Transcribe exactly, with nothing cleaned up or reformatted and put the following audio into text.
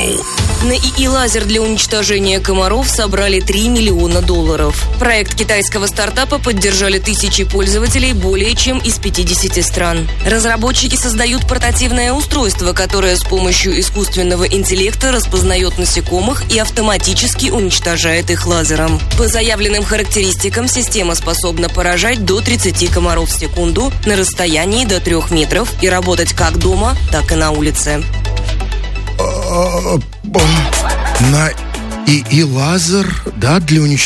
Know. На ИИ-лазер для уничтожения комаров собрали три миллиона долларов. Проект китайского стартапа поддержали тысячи пользователей более чем из пятидесяти стран. Разработчики создают портативное устройство, которое с помощью искусственного интеллекта распознает насекомых и автоматически уничтожает их лазером. По заявленным характеристикам, система способна поражать до тридцати комаров в секунду на расстоянии до трех метров и работать как дома, так и на улице. На ИИ-лазер, да, для уничтожения